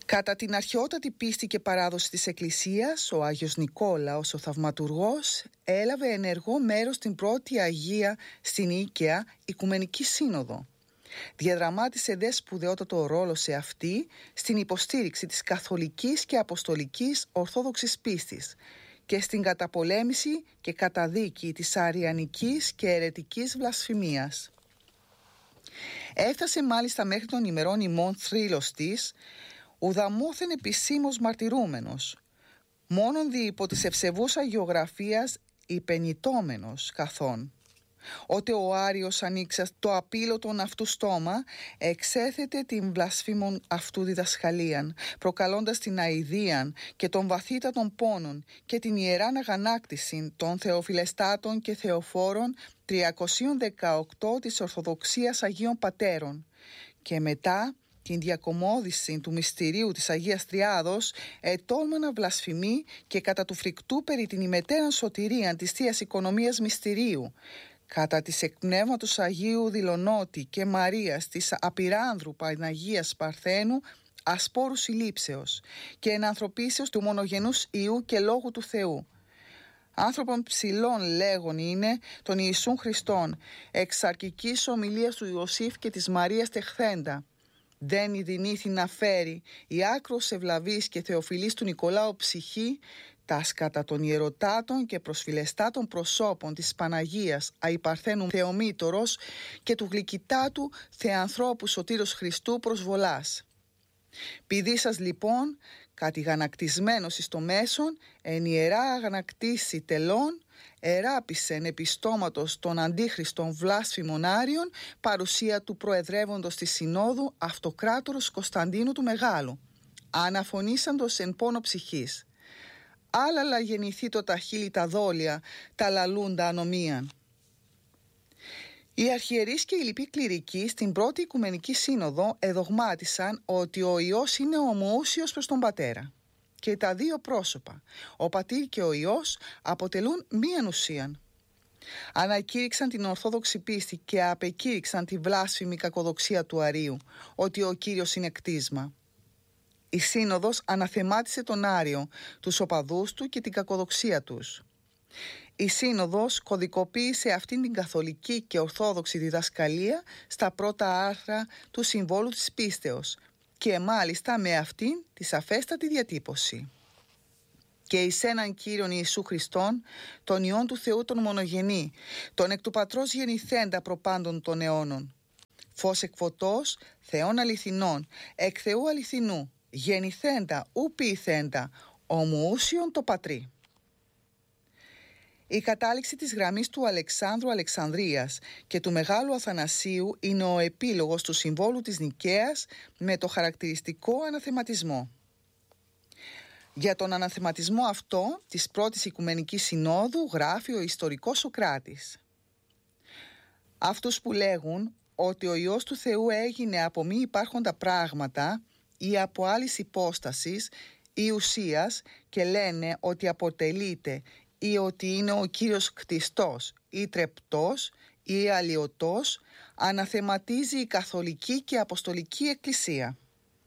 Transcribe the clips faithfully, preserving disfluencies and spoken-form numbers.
Κατά την αρχαιότατη πίστη και παράδοση της Εκκλησίας, ο Άγιος Νικόλαος, ο Θαυματουργός, έλαβε ενεργό μέρος στην πρώτη Αγία στην Νίκαια Οικουμενική Σύνοδο. Διαδραμάτισε δε σπουδαιότατο ρόλο σε αυτή στην υποστήριξη της καθολικής και αποστολικής ορθόδοξης πίστης και στην καταπολέμηση και καταδίκη της αριανικής και αιρετικής βλασφημίας. Έφτασε μάλιστα μέχρι των ημερών ημών θρύλος της, ουδαμόθεν επισήμως μαρτυρούμενος, μόνον δι' υπό της ευσεβούς αγιογραφίας υπενητώμενος καθόν, ότι ο Άριος ανοίξας το απείλωτον αυτού στόμα εξέθετε την βλασφήμων αυτού διδασκαλίαν, προκαλώντας την αηδίαν και των βαθύτατων πόνων και την ιεράν αγανάκτηση των θεοφιλεστάτων και θεοφόρων τριακοσίων δεκαοκτώ της Ορθοδοξίας Αγίων Πατέρων, και μετά την διακομώδηση του μυστηρίου της Αγίας Τριάδος ετόλμα να βλασφημεί και κατά του φρικτού περί την ημετέραν σωτηρίαν της Θείας Οικονομίας Μυστηρίου, κατά της εκ πνεύματος Αγίου Δηλονότη και Μαρίας της Απειράνδρου Παναγίας Παρθένου ασπόρου συλλήψεως και ενανθρωπίσεως του μονογενούς Υιού και Λόγου του Θεού. Άνθρωπον ψηλών λέγον είναι των Ιησούν Χριστών, εξ αρκικής ομιλίας του Ιωσήφ και της Μαρίας τεχθέντα. Δεν ειδηνήθη να φέρει η άκρος ευλαβής και θεοφιλής του Νικολάου ψυχή, τας κατά των ιερωτάτων και προσφυλεστάτων προσώπων της Παναγίας Αϊπαρθένου Θεομήτωρος και του γλυκητάτου Θεανθρώπου Σωτήρος Χριστού προσβολάς. Πηδή σας λοιπόν, κατηγανακτισμένος εις το μέσον, εν ιερά αγανακτήσει τελών, εράπησεν επιστόματος των αντίχριστων βλάσφημων Άριων παρουσία του προεδρεύοντος της Συνόδου Αυτοκράτορος Κωνσταντίνου του Μεγάλου, αναφωνήσαντος εν πόνο ψυχής. Άλλαλα γεννηθεί το τα χείλη τα δόλια, τα λαλούντα ανομίαν. Οι αρχιερείς και οι λοιποί κληρικοί στην πρώτη Οικουμενική Σύνοδο εδογμάτισαν ότι ο Υιός είναι ομοούσιος προς τον Πατέρα και τα δύο πρόσωπα, ο Πατήρ και ο Υιός, αποτελούν μίαν ουσίαν. Ανακήρυξαν την ορθόδοξη πίστη και απεκήρυξαν τη βλάσφημη κακοδοξία του Αρίου, ότι ο Κύριος είναι κτίσμα. Η Σύνοδος αναθεμάτισε τον Άριο, τους οπαδούς του και την κακοδοξία τους. Η Σύνοδος κωδικοποίησε αυτήν την καθολική και ορθόδοξη διδασκαλία στα πρώτα άρθρα του Συμβόλου της Πίστεως και μάλιστα με αυτήν τη σαφέστατη διατύπωση. Και εις έναν Κύριον Ιησού Χριστόν, τον Υιόν του Θεού τον μονογενή, τον εκ του Πατρός γεννηθέντα προπάντων των αιώνων. Φως εκ φωτός, Θεών αληθινών, εκ Θεού αληθινού, γεννηθέντα ου ποιηθέντα, ομοούσιον το Πατρί. Η κατάληξη της γραμμής του Αλεξάνδρου Αλεξανδρίας και του Μεγάλου Αθανασίου είναι ο επίλογος του Συμβόλου της Νικαίας με το χαρακτηριστικό αναθεματισμό. Για τον αναθεματισμό αυτό της πρώτης Οικουμενικής Συνόδου γράφει ο ιστορικός Σωκράτης. Αυτούς που λέγουν ότι ο Υιός του Θεού έγινε από μη υπάρχοντα πράγματα ή από άλλης υπόστασης ή ουσίας και λένε ότι αποτελείται ή ότι είναι ο Κύριος κτιστός ή τρεπτός ή αλλοιωτός, αναθεματίζει η Καθολική και Αποστολική Εκκλησία.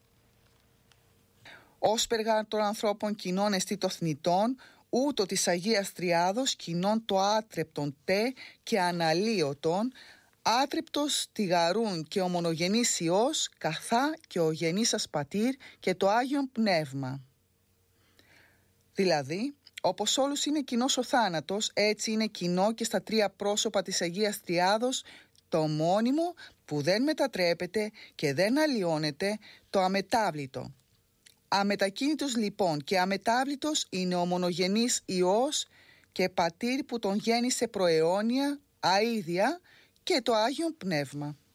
Όσπεργα των ανθρώπων κοινών εστί το θνητόν, ούτω της Αγίας Τριάδος κοινών το άτρεπτον τε και αναλύωτον, άτρεπτος τηγαρούν και ο μονογενής Υιός, καθά και ο γενής σας Πατήρ και το Άγιον Πνεύμα. Δηλαδή, όπως όλους είναι κοινός ο θάνατος, έτσι είναι κοινό και στα τρία πρόσωπα της Αγίας Τριάδος το μόνιμο που δεν μετατρέπεται και δεν αλλοιώνεται, το αμετάβλητο. Αμετακίνητος λοιπόν και αμετάβλητος είναι ο μονογενής Υιός και Πατήρ που τον γέννησε προαιώνια, αΐδια, και το Άγιον Πνεύμα.